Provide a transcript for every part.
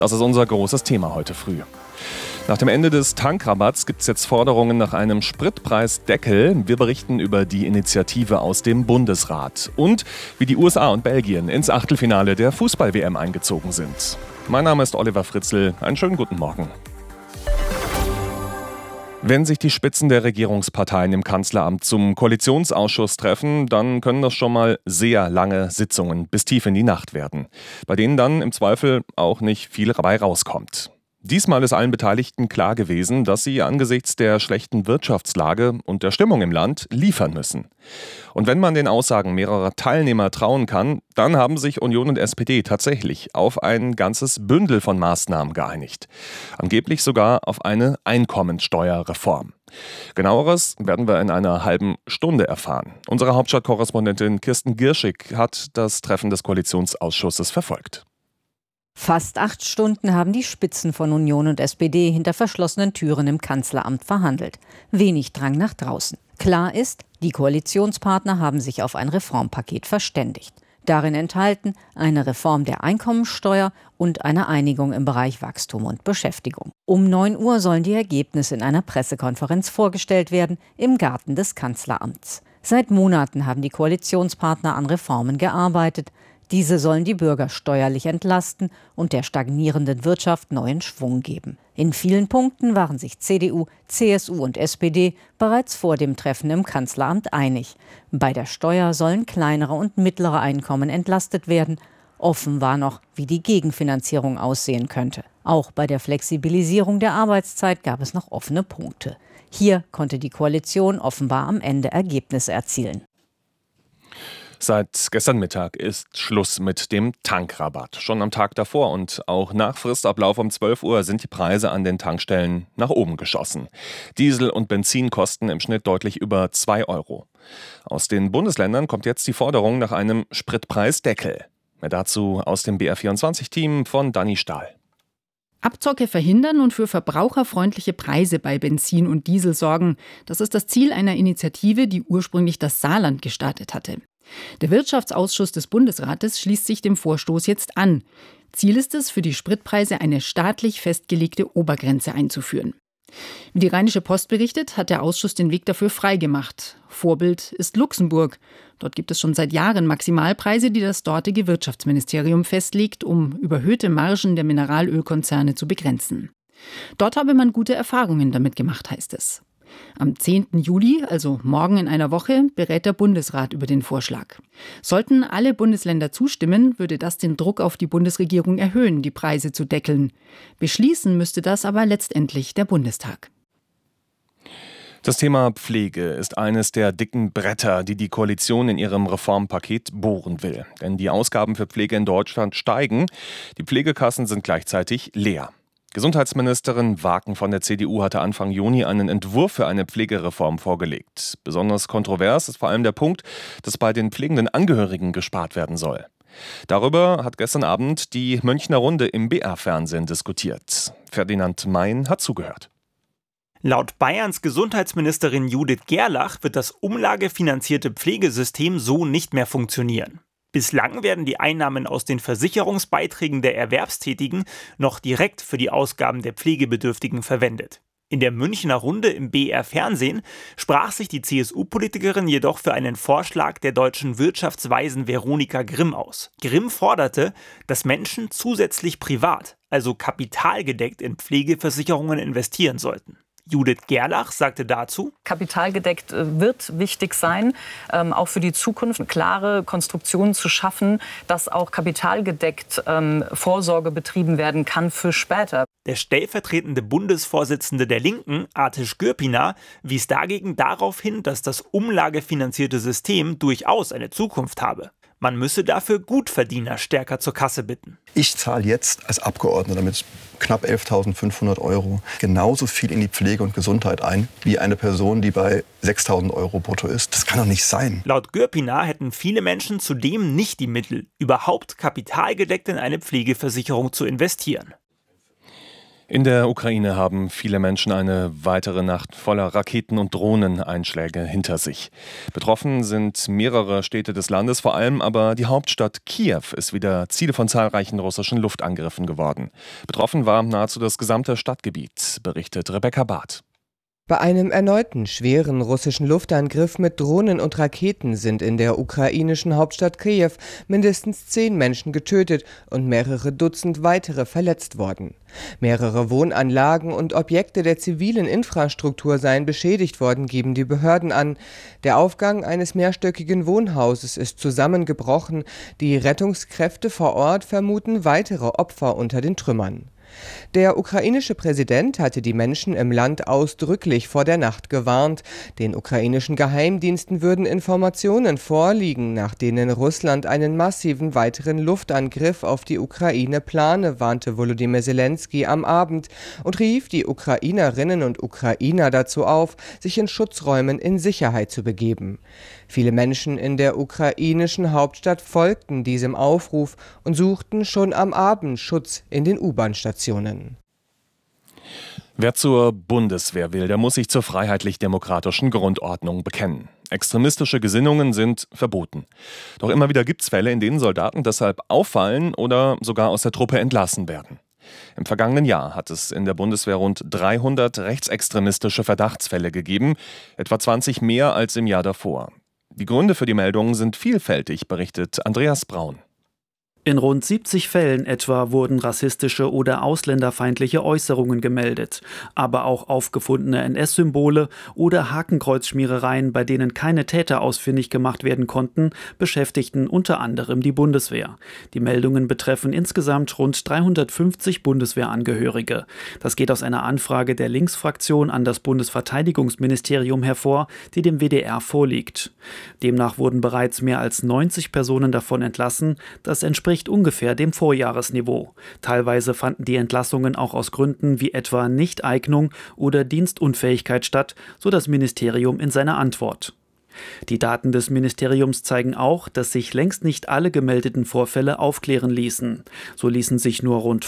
Das ist unser großes Thema heute früh. Nach dem Ende des Tankrabatts gibt es jetzt Forderungen nach einem Spritpreisdeckel. Wir berichten über die Initiative aus dem Bundesrat und wie die USA und Belgien ins Achtelfinale der Fußball-WM eingezogen sind. Mein Name ist Oliver Fritzl. Einen schönen guten Morgen. Wenn sich die Spitzen der Regierungsparteien im Kanzleramt zum Koalitionsausschuss treffen, dann können das schon mal sehr lange Sitzungen bis tief in die Nacht werden, bei denen dann im Zweifel auch nicht viel dabei rauskommt. Diesmal ist allen Beteiligten klar gewesen, dass sie angesichts der schlechten Wirtschaftslage und der Stimmung im Land liefern müssen. Und wenn man den Aussagen mehrerer Teilnehmer trauen kann, dann haben sich Union und SPD tatsächlich auf ein ganzes Bündel von Maßnahmen geeinigt. Angeblich sogar auf eine Einkommensteuerreform. Genaueres werden wir in einer halben Stunde erfahren. Unsere Hauptstadtkorrespondentin Kirsten Gierschig hat das Treffen des Koalitionsausschusses verfolgt. Fast 8 Stunden haben die Spitzen von Union und SPD hinter verschlossenen Türen im Kanzleramt verhandelt. Wenig Drang nach draußen. Klar ist, die Koalitionspartner haben sich auf ein Reformpaket verständigt. Darin enthalten eine Reform der Einkommensteuer und eine Einigung im Bereich Wachstum und Beschäftigung. Um 9 Uhr sollen die Ergebnisse in einer Pressekonferenz vorgestellt werden im Garten des Kanzleramts. Seit Monaten haben die Koalitionspartner an Reformen gearbeitet. Diese sollen die Bürger steuerlich entlasten und der stagnierenden Wirtschaft neuen Schwung geben. In vielen Punkten waren sich CDU, CSU und SPD bereits vor dem Treffen im Kanzleramt einig. Bei der Steuer sollen kleinere und mittlere Einkommen entlastet werden. Offen war noch, wie die Gegenfinanzierung aussehen könnte. Auch bei der Flexibilisierung der Arbeitszeit gab es noch offene Punkte. Hier konnte die Koalition offenbar am Ende Ergebnisse erzielen. Seit gestern Mittag ist Schluss mit dem Tankrabatt. Schon am Tag davor und auch nach Fristablauf um 12 Uhr sind die Preise an den Tankstellen nach oben geschossen. Diesel und Benzin kosten im Schnitt deutlich über 2 Euro. Aus den Bundesländern kommt jetzt die Forderung nach einem Spritpreisdeckel. Mehr dazu aus dem BR24-Team von Dani Stahl. Abzocke verhindern und für verbraucherfreundliche Preise bei Benzin und Diesel sorgen. Das ist das Ziel einer Initiative, die ursprünglich das Saarland gestartet hatte. Der Wirtschaftsausschuss des Bundesrates schließt sich dem Vorstoß jetzt an. Ziel ist es, für die Spritpreise eine staatlich festgelegte Obergrenze einzuführen. Wie die Rheinische Post berichtet, hat der Ausschuss den Weg dafür freigemacht. Vorbild ist Luxemburg. Dort gibt es schon seit Jahren Maximalpreise, die das dortige Wirtschaftsministerium festlegt, um überhöhte Margen der Mineralölkonzerne zu begrenzen. Dort habe man gute Erfahrungen damit gemacht, heißt es. Am 10. Juli, also morgen in einer Woche, berät der Bundesrat über den Vorschlag. Sollten alle Bundesländer zustimmen, würde das den Druck auf die Bundesregierung erhöhen, die Preise zu deckeln. Beschließen müsste das aber letztendlich der Bundestag. Das Thema Pflege ist eines der dicken Bretter, die die Koalition in ihrem Reformpaket bohren will. Denn die Ausgaben für Pflege in Deutschland steigen, die Pflegekassen sind gleichzeitig leer. Gesundheitsministerin Waken von der CDU hatte Anfang Juni einen Entwurf für eine Pflegereform vorgelegt. Besonders kontrovers ist vor allem der Punkt, dass bei den pflegenden Angehörigen gespart werden soll. Darüber hat gestern Abend die Münchner Runde im BR-Fernsehen diskutiert. Ferdinand Mein hat zugehört. Laut Bayerns Gesundheitsministerin Judith Gerlach wird das umlagefinanzierte Pflegesystem so nicht mehr funktionieren. Bislang werden die Einnahmen aus den Versicherungsbeiträgen der Erwerbstätigen noch direkt für die Ausgaben der Pflegebedürftigen verwendet. In der Münchner Runde im BR-Fernsehen sprach sich die CSU-Politikerin jedoch für einen Vorschlag der deutschen Wirtschaftsweisen Veronika Grimm aus. Grimm forderte, dass Menschen zusätzlich privat, also kapitalgedeckt in Pflegeversicherungen investieren sollten. Judith Gerlach sagte dazu: Kapitalgedeckt wird wichtig sein, auch für die Zukunft klare Konstruktionen zu schaffen, dass auch kapitalgedeckt Vorsorge betrieben werden kann für später. Der stellvertretende Bundesvorsitzende der Linken, Artisch Gürpina, wies dagegen darauf hin, dass das umlagefinanzierte System durchaus eine Zukunft habe. Man müsse dafür Gutverdiener stärker zur Kasse bitten. Ich zahle jetzt als Abgeordneter mit knapp 11.500 € genauso viel in die Pflege und Gesundheit ein, wie eine Person, die bei 6.000 € brutto ist. Das kann doch nicht sein. Laut Gürpina hätten viele Menschen zudem nicht die Mittel, überhaupt kapitalgedeckt in eine Pflegeversicherung zu investieren. In der Ukraine haben viele Menschen eine weitere Nacht voller Raketen- und Drohneneinschläge hinter sich. Betroffen sind mehrere Städte des Landes, vor allem aber die Hauptstadt Kiew ist wieder Ziel von zahlreichen russischen Luftangriffen geworden. Betroffen war nahezu das gesamte Stadtgebiet, berichtet Rebecca Barth. Bei einem erneuten schweren russischen Luftangriff mit Drohnen und Raketen sind in der ukrainischen Hauptstadt Kiew mindestens 10 Menschen getötet und mehrere Dutzend weitere verletzt worden. Mehrere Wohnanlagen und Objekte der zivilen Infrastruktur seien beschädigt worden, geben die Behörden an. Der Aufgang eines mehrstöckigen Wohnhauses ist zusammengebrochen. Die Rettungskräfte vor Ort vermuten weitere Opfer unter den Trümmern. Der ukrainische Präsident hatte die Menschen im Land ausdrücklich vor der Nacht gewarnt. Den ukrainischen Geheimdiensten würden Informationen vorliegen, nach denen Russland einen massiven weiteren Luftangriff auf die Ukraine plane, warnte Volodymyr Zelensky am Abend und rief die Ukrainerinnen und Ukrainer dazu auf, sich in Schutzräumen in Sicherheit zu begeben. Viele Menschen in der ukrainischen Hauptstadt folgten diesem Aufruf und suchten schon am Abend Schutz in den U-Bahn-Stationen. Wer zur Bundeswehr will, der muss sich zur freiheitlich-demokratischen Grundordnung bekennen. Extremistische Gesinnungen sind verboten. Doch immer wieder gibt es Fälle, in denen Soldaten deshalb auffallen oder sogar aus der Truppe entlassen werden. Im vergangenen Jahr hat es in der Bundeswehr rund 300 rechtsextremistische Verdachtsfälle gegeben, etwa 20 mehr als im Jahr davor. Die Gründe für die Meldungen sind vielfältig, berichtet Andreas Braun. In rund 70 Fällen etwa wurden rassistische oder ausländerfeindliche Äußerungen gemeldet, aber auch aufgefundene NS-Symbole oder Hakenkreuzschmierereien, bei denen keine Täter ausfindig gemacht werden konnten, beschäftigten unter anderem die Bundeswehr. Die Meldungen betreffen insgesamt rund 350 Bundeswehrangehörige. Das geht aus einer Anfrage der Linksfraktion an das Bundesverteidigungsministerium hervor, die dem WDR vorliegt. Demnach wurden bereits mehr als 90 Personen davon entlassen. Das entspricht ungefähr dem Vorjahresniveau. Teilweise fanden die Entlassungen auch aus Gründen wie etwa Nichteignung oder Dienstunfähigkeit statt, so das Ministerium in seiner Antwort. Die Daten des Ministeriums zeigen auch, dass sich längst nicht alle gemeldeten Vorfälle aufklären ließen. So ließen sich nur rund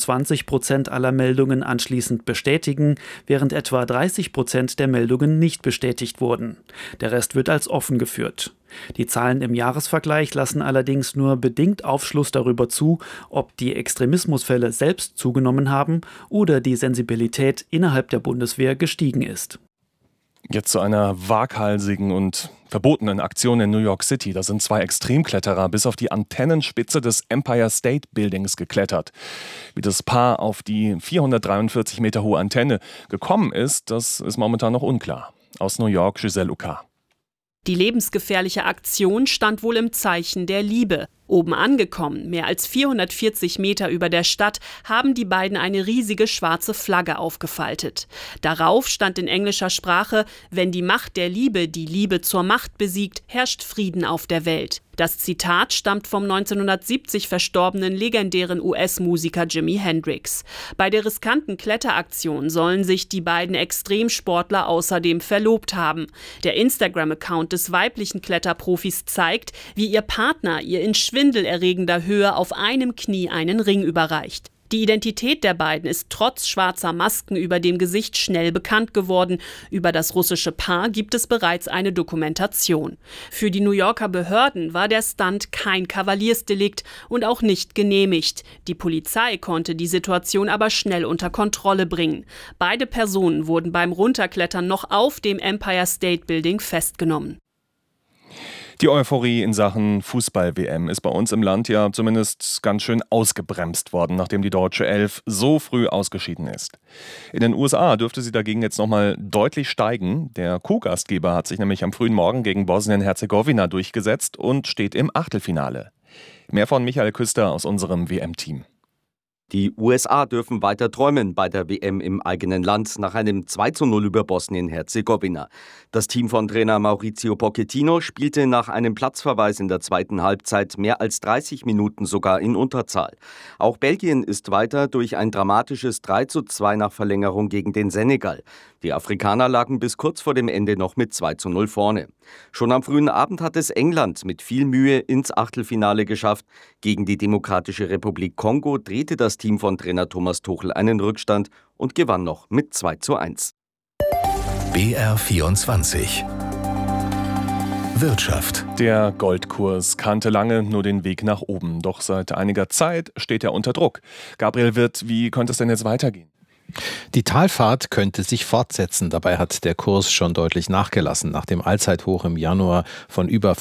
25% aller Meldungen anschließend bestätigen, während etwa 30% der Meldungen nicht bestätigt wurden. Der Rest wird als offen geführt. Die Zahlen im Jahresvergleich lassen allerdings nur bedingt Aufschluss darüber zu, ob die Extremismusfälle selbst zugenommen haben oder die Sensibilität innerhalb der Bundeswehr gestiegen ist. Jetzt zu einer waghalsigen und verbotenen Aktion in New York City. Da sind 2 Extremkletterer bis auf die Antennenspitze des Empire State Buildings geklettert. Wie das Paar auf die 443 Meter hohe Antenne gekommen ist, das ist momentan noch unklar. Aus New York, Giselle Uka. Die lebensgefährliche Aktion stand wohl im Zeichen der Liebe. Oben angekommen, mehr als 440 Meter über der Stadt, haben die beiden eine riesige schwarze Flagge aufgefaltet. Darauf stand in englischer Sprache: Wenn die Macht der Liebe die Liebe zur Macht besiegt, herrscht Frieden auf der Welt. Das Zitat stammt vom 1970 verstorbenen legendären US-Musiker Jimi Hendrix. Bei der riskanten Kletteraktion sollen sich die beiden Extremsportler außerdem verlobt haben. Der Instagram-Account des weiblichen Kletterprofis zeigt, wie ihr Partner ihr in schwindelerregender Höhe auf einem Knie einen Ring überreicht. Die Identität der beiden ist trotz schwarzer Masken über dem Gesicht schnell bekannt geworden. Über das russische Paar gibt es bereits eine Dokumentation. Für die New Yorker Behörden war der Stunt kein Kavaliersdelikt und auch nicht genehmigt. Die Polizei konnte die Situation aber schnell unter Kontrolle bringen. Beide Personen wurden beim Runterklettern noch auf dem Empire State Building festgenommen. Die Euphorie in Sachen Fußball-WM ist bei uns im Land ja zumindest ganz schön ausgebremst worden, nachdem die deutsche Elf so früh ausgeschieden ist. In den USA dürfte sie dagegen jetzt nochmal deutlich steigen. Der Co-Gastgeber hat sich nämlich am frühen Morgen gegen Bosnien-Herzegowina durchgesetzt und steht im Achtelfinale. Mehr von Michael Küster aus unserem WM-Team. Die USA dürfen weiter träumen bei der WM im eigenen Land nach einem 2:0 über Bosnien-Herzegowina. Das Team von Trainer Mauricio Pochettino spielte nach einem Platzverweis in der zweiten Halbzeit mehr als 30 Minuten sogar in Unterzahl. Auch Belgien ist weiter durch ein dramatisches 3:2 nach Verlängerung gegen den Senegal. Die Afrikaner lagen bis kurz vor dem Ende noch mit 2:0 vorne. Schon am frühen Abend hat es England mit viel Mühe ins Achtelfinale geschafft. Gegen die Demokratische Republik Kongo drehte das Team von Trainer Thomas Tuchel einen Rückstand und gewann noch mit 2:1. BR24 Wirtschaft. Der Goldkurs kannte lange nur den Weg nach oben, doch seit einiger Zeit steht er unter Druck. Gabriel Wirth, wie könnte es denn jetzt weitergehen? Die Talfahrt könnte sich fortsetzen. Dabei hat der Kurs schon deutlich nachgelassen. Nach dem Allzeithoch im Januar von über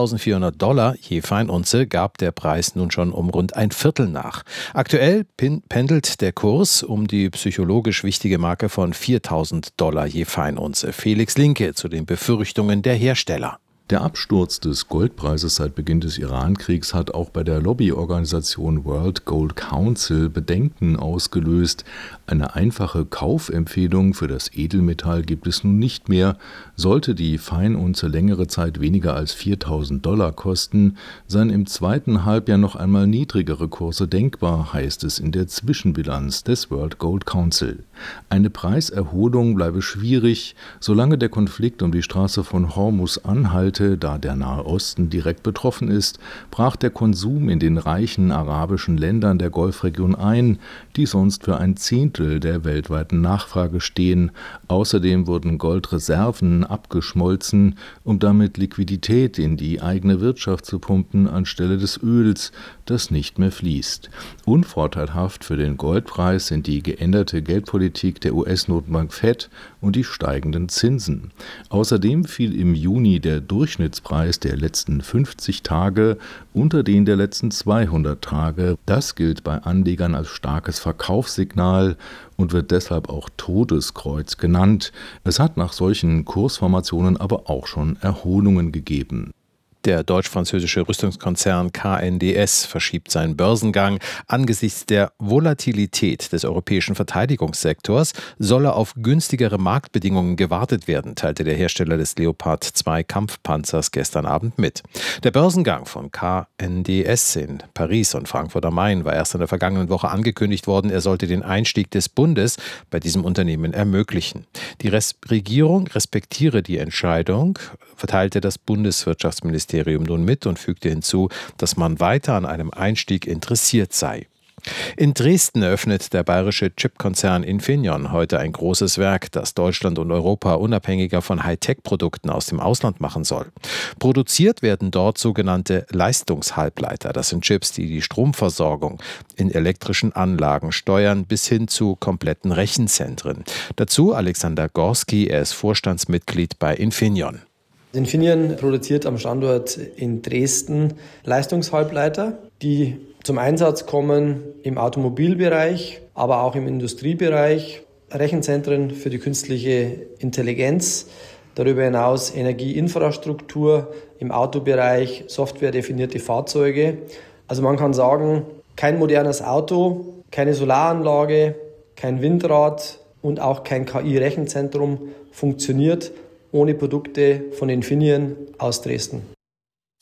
$5.400 je Feinunze gab der Preis nun schon um rund ein Viertel nach. Aktuell pendelt der Kurs um die psychologisch wichtige Marke von $4.000 je Feinunze. Felix Linke zu den Befürchtungen der Hersteller. Der Absturz des Goldpreises seit Beginn des Irankriegs hat auch bei der Lobbyorganisation World Gold Council Bedenken ausgelöst. Eine einfache Kaufempfehlung für das Edelmetall gibt es nun nicht mehr. Sollte die Feinunze längere Zeit weniger als $4.000 kosten, seien im zweiten Halbjahr noch einmal niedrigere Kurse denkbar, heißt es in der Zwischenbilanz des World Gold Council. Eine Preiserholung bleibe schwierig, solange der Konflikt um die Straße von Hormuz anhalte. Da der Nahe Osten direkt betroffen ist, brach der Konsum in den reichen arabischen Ländern der Golfregion ein, die sonst für 1/10 der weltweiten Nachfrage stehen. Außerdem wurden Goldreserven abgeschmolzen, um damit Liquidität in die eigene Wirtschaft zu pumpen, anstelle des Öls, das nicht mehr fließt. Unvorteilhaft für den Goldpreis sind die geänderte Geldpolitik der US-Notenbank Fed und die steigenden Zinsen. Außerdem fiel im Juni der Durchschnittspreis der letzten 50 Tage unter den der letzten 200 Tage. Das gilt bei Anlegern als starkes Verkaufssignal und wird deshalb auch Todeskreuz genannt. Es hat nach solchen Kursformationen aber auch schon Erholungen gegeben. Der deutsch-französische Rüstungskonzern KNDS verschiebt seinen Börsengang. Angesichts der Volatilität des europäischen Verteidigungssektors solle auf günstigere Marktbedingungen gewartet werden, teilte der Hersteller des Leopard 2 Kampfpanzers gestern Abend mit. Der Börsengang von KNDS in Paris und Frankfurt am Main war erst in der vergangenen Woche angekündigt worden. Er sollte den Einstieg des Bundes bei diesem Unternehmen ermöglichen. Die Regierung respektiere die Entscheidung, verteilte das Bundeswirtschaftsministerium nun mit und fügte hinzu, dass man weiter an einem Einstieg interessiert sei. In Dresden eröffnet der bayerische Chipkonzern Infineon heute ein großes Werk, das Deutschland und Europa unabhängiger von Hightech-Produkten aus dem Ausland machen soll. Produziert werden dort sogenannte Leistungshalbleiter. Das sind Chips, die die Stromversorgung in elektrischen Anlagen steuern, bis hin zu kompletten Rechenzentren. Dazu Alexander Gorski, er ist Vorstandsmitglied bei Infineon. Infineon produziert am Standort in Dresden Leistungshalbleiter, die zum Einsatz kommen im Automobilbereich, aber auch im Industriebereich, Rechenzentren für die künstliche Intelligenz, darüber hinaus Energieinfrastruktur, im Autobereich softwaredefinierte Fahrzeuge. Also man kann sagen, kein modernes Auto, keine Solaranlage, kein Windrad und auch kein KI-Rechenzentrum funktioniert ohne Produkte von Infineon aus Dresden.